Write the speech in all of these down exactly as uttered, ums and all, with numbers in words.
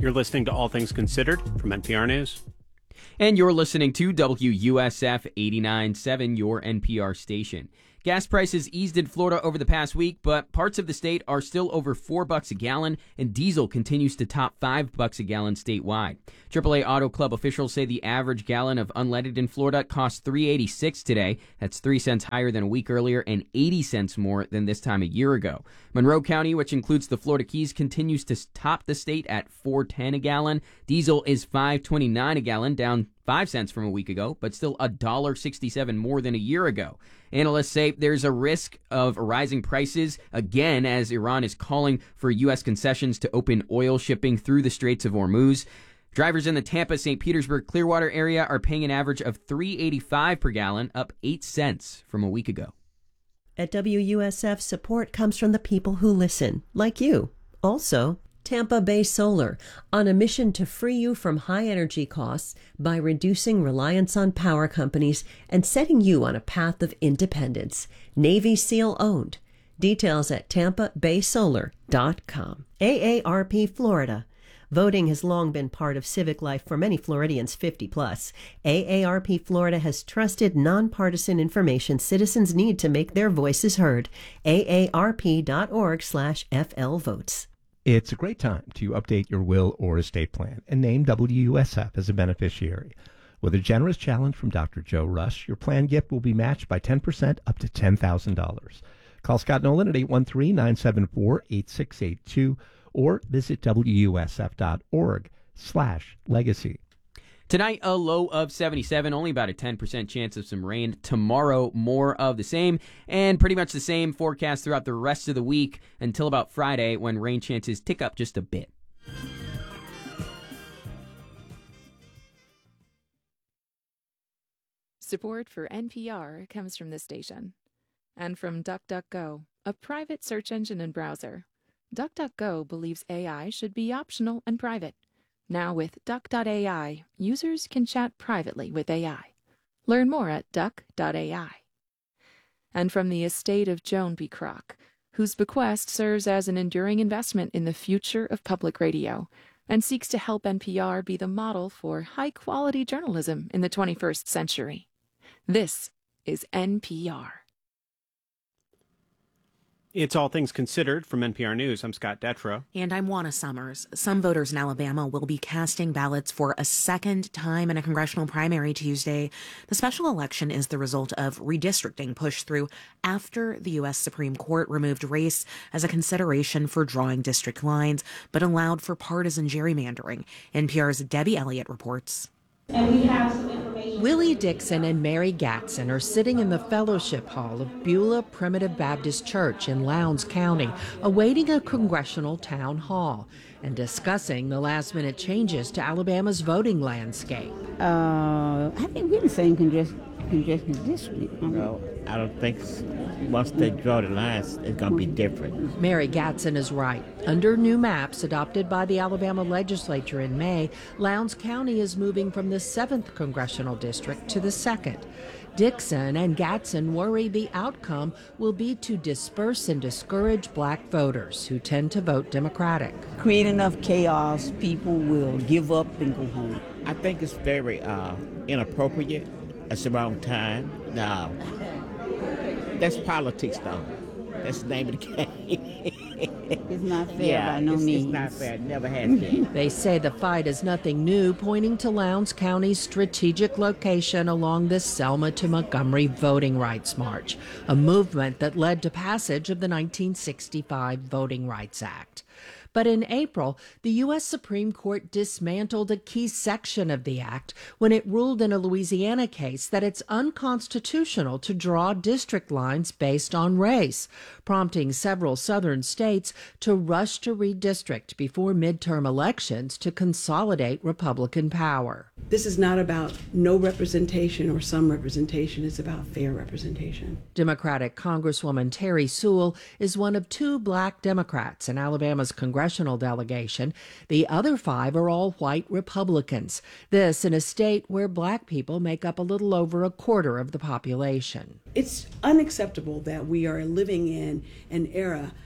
You're listening to All Things Considered from N P R News. And you're listening to W U S F eighty-nine point seven, your N P R station. Gas prices eased in Florida over the past week, but parts of the state are still over four bucks a gallon, and diesel continues to top five bucks a gallon statewide. triple A Auto Club officials say the average gallon of unleaded in Florida costs three eighty-six today. That's three cents higher than a week earlier and eighty cents more than this time a year ago. Monroe County, which includes the Florida Keys, continues to top the state at four ten a gallon. Diesel is five twenty-nine a gallon, down five cents from a week ago, but still one dollar sixty-seven more than a year ago. Analysts say there's a risk of rising prices again as Iran is calling for U S concessions to open oil shipping through the Straits of Hormuz. Drivers in the Tampa, Saint Petersburg, Clearwater area are paying an average of three eighty-five per gallon, up eight cents from a week ago. At W U S F, support comes from the people who listen, like you. Also, Tampa Bay Solar, on a mission to free you from high energy costs by reducing reliance on power companies and setting you on a path of independence. Navy SEAL owned. Details at tampa bay solar dot com. A A R P Florida. Voting has long been part of civic life for many Floridians fifty plus. A A R P Florida has trusted, nonpartisan information citizens need to make their voices heard. A A R P dot org slash F L votes. It's a great time to update your will or estate plan and name W U S F as a beneficiary. With a generous challenge from Doctor Joe Rush, your plan gift will be matched by ten percent up to ten thousand dollars. Call Scott Nolan at eight one three, nine seven four, eight six eight two or visit W U S F dot org slash legacy. Tonight, a low of seventy-seven, only about a ten percent chance of some rain. Tomorrow, more of the same, and pretty much the same forecast throughout the rest of the week until about Friday when rain chances tick up just a bit. Support for N P R comes from this station and from DuckDuckGo, a private search engine and browser. DuckDuckGo believes A I should be optional and private. Now with Duck dot A I, users can chat privately with A I. Learn more at Duck dot A I. And from the estate of Joan B. Kroc, whose bequest serves as an enduring investment in the future of public radio and seeks to help N P R be the model for high-quality journalism in the twenty-first century. This is N P R. It's All Things Considered from N P R News. I'm Scott Detrow. And I'm Juana Summers. Some voters in Alabama will be casting ballots for a second time in a congressional primary Tuesday. The special election is the result of redistricting pushed through after the U S Supreme Court removed race as a consideration for drawing district lines, but allowed for partisan gerrymandering. N P R's Debbie Elliott reports. And we have some information. Willie Dixon and Mary Gatson are sitting in the fellowship hall of Beulah Primitive Baptist Church in Lowndes County, awaiting a congressional town hall and discussing the last-minute changes to Alabama's voting landscape. Uh, I think we're the same congestion, congestion district. No, I don't think so. Once they draw the lines, it's going to be different. Mary Gatson is right. Under new maps adopted by the Alabama legislature in May, Lowndes County is moving from the seventh congressional district to the second. Dixon and Gatson worry the outcome will be to disperse and discourage black voters who tend to vote Democratic. Create enough chaos, people will give up and go home. I think it's very uh, inappropriate. It's the wrong time. No. That's politics, though. That's the name of the game. It's not fair yeah, by no it's, means. It's not fair. It never has been. They say the fight is nothing new, pointing to Lowndes County's strategic location along the Selma to Montgomery Voting Rights March, a movement that led to passage of the nineteen sixty-five Voting Rights Act. But in April, the U S Supreme Court dismantled a key section of the act when it ruled in a Louisiana case that it's unconstitutional to draw district lines based on race, prompting several southern states to rush to redistrict before midterm elections to consolidate Republican power. This is not about no representation or some representation. It's about fair representation. Democratic Congresswoman Terry Sewell is one of two black Democrats in Alabama's congressional delegation. The other five are all white Republicans. This in a state where black people make up a little over a quarter of the population. It's unacceptable that we are living in an era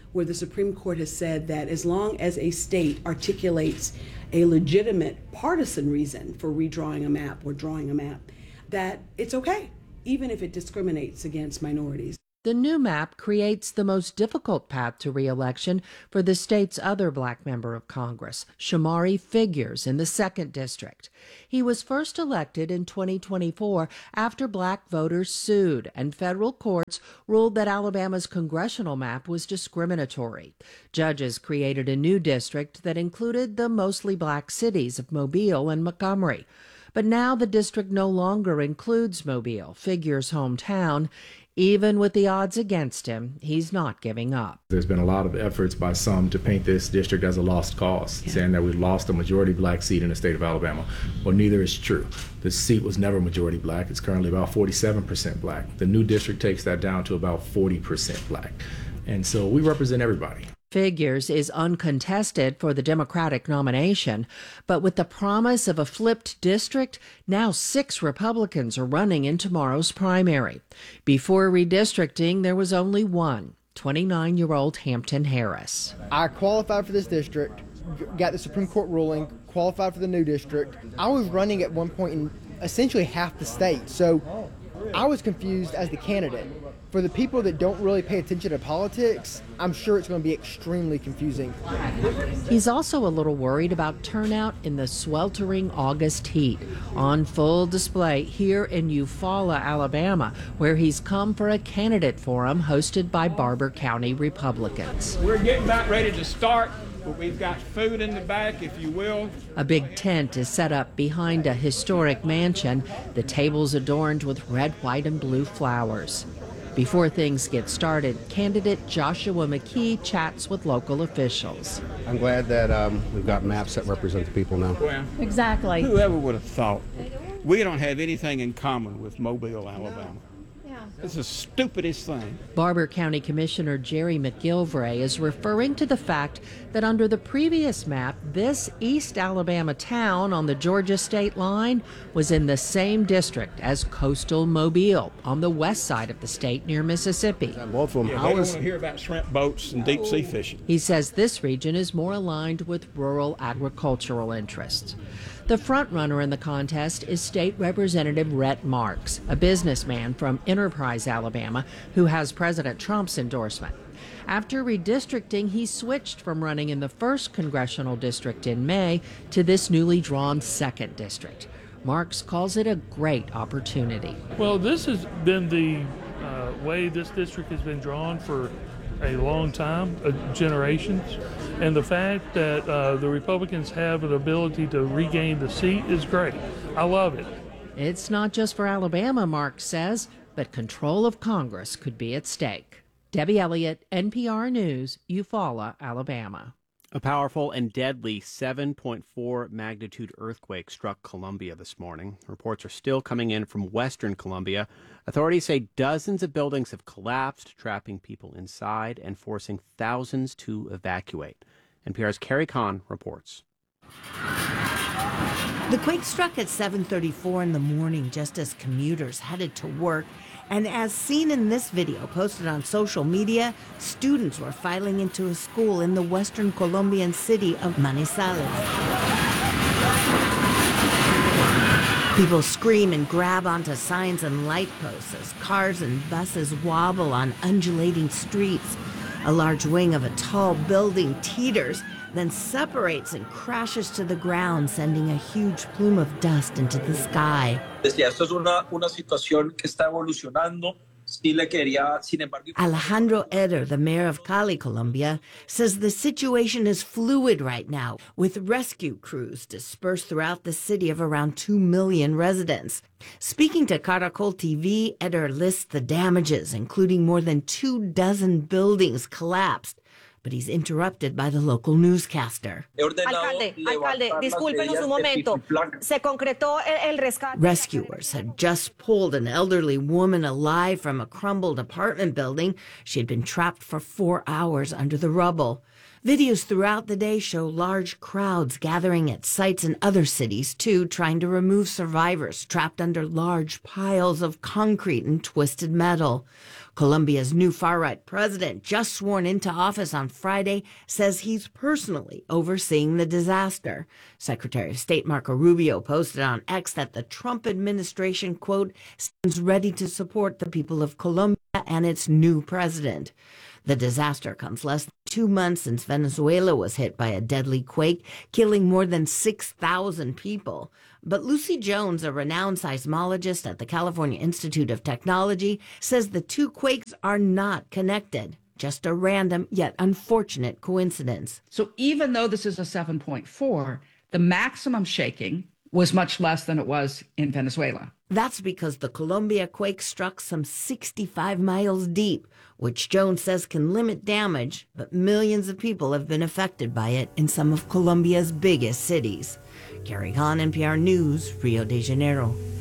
where the Supreme Court has said that as long as a state articulates a legitimate partisan reason for redrawing a map or drawing a map, that it's okay, even if it discriminates against minorities. The new map creates the most difficult path to re-election for the state's other black member of Congress, Shamari Figures, in the second district. He was first elected in twenty twenty-four after black voters sued, and federal courts ruled that Alabama's congressional map was discriminatory. Judges created a new district that included the mostly black cities of Mobile and Montgomery. But now the district no longer includes Mobile, Figures' hometown. Even with the odds against him, he's not giving up. There's been a lot of efforts by some to paint this district as a lost cause, yeah. saying that we lost a majority black seat in the state of Alabama. Well, neither is true. The seat was never majority black. It's currently about forty-seven percent black. The new district takes that down to about forty percent black. And so we represent everybody. Figures is uncontested for the Democratic nomination, but with the promise of a flipped district, now six Republicans are running in tomorrow's primary. Before redistricting, there was only one, twenty-nine-year-old Hampton Harris. I qualified for this district, got the Supreme Court ruling, qualified for the new district. I was running at one point in essentially half the state, so I was confused as the candidate. For the people that don't really pay attention to politics, I'm sure it's going to be extremely confusing. He's also a little worried about turnout in the sweltering August heat. On full display here in Eufaula, Alabama, where he's come for a candidate forum hosted by Barber County Republicans. We're getting about ready to start, but we've got food in the back, if you will. A big tent is set up behind a historic mansion, the tables adorned with red, white, and blue flowers. Before things get started, candidate Joshua McKee chats with local officials. I'm glad that um, we've got maps that represent the people now. Well, exactly. Whoever would have thought? We don't have anything in common with Mobile, Alabama. It's the stupidest thing. Barber County Commissioner Jerry McGilvray is referring to the fact that under the previous map, this East Alabama town on the Georgia state line was in the same district as coastal Mobile on the west side of the state near Mississippi. Both of them. Yeah, they don't want to hear about shrimp boats and deep sea fishing. He says this region is more aligned with rural agricultural interests. The frontrunner in the contest is State Representative Rhett Marks, a businessman from Enterprise, Alabama, who has President Trump's endorsement. After redistricting, he switched from running in the first congressional district in May to this newly drawn second district. Marks calls it a great opportunity. Well, this has been the uh, way this district has been drawn for a long time, uh, generations, and the fact that uh, the Republicans have an ability to regain the seat is great. I love it. It's not just for Alabama, Mark says, but control of Congress could be at stake. Debbie Elliott, N P R News, Eufaula, Alabama. A powerful and deadly seven point four magnitude earthquake struck Colombia this morning. Reports are still coming in from western Colombia. Authorities say dozens of buildings have collapsed, trapping people inside and forcing thousands to evacuate. N P R's Carrie Kahn reports. The quake struck at seven thirty-four in the morning just as commuters headed to work. And as seen in this video posted on social media, students were filing into a school in the western Colombian city of Manizales. People scream and grab onto signs and light posts as cars and buses wobble on undulating streets. A large wing of a tall building teeters, then separates and crashes to the ground, sending a huge plume of dust into the sky. Alejandro Eder, the mayor of Cali, Colombia, says the situation is fluid right now, with rescue crews dispersed throughout the city of around two million residents. Speaking to Caracol T V, Eder lists the damages, including more than two dozen buildings collapsed. But he's interrupted by the local newscaster. Alcalde, alcalde, discúlpenos un momento. Se concretó el rescate. Rescuers had just pulled an elderly woman alive from a crumbled apartment building. She had been trapped for four hours under the rubble. Videos throughout the day show large crowds gathering at sites in other cities, too, trying to remove survivors trapped under large piles of concrete and twisted metal. Colombia's new far-right president, just sworn into office on Friday, says he's personally overseeing the disaster. Secretary of State Marco Rubio posted on X that the Trump administration, quote, stands ready to support the people of Colombia and its new president. The disaster comes less than two months since Venezuela was hit by a deadly quake, killing more than six thousand people. But Lucy Jones, a renowned seismologist at the California Institute of Technology, says the two quakes are not connected, just a random yet unfortunate coincidence. So even though this is a seven point four, the maximum shaking was much less than it was in Venezuela. That's because the Colombia quake struck some sixty-five miles deep, which Jones says can limit damage, but millions of people have been affected by it in some of Colombia's biggest cities. Carrie Hahn, N P R News, Rio de Janeiro.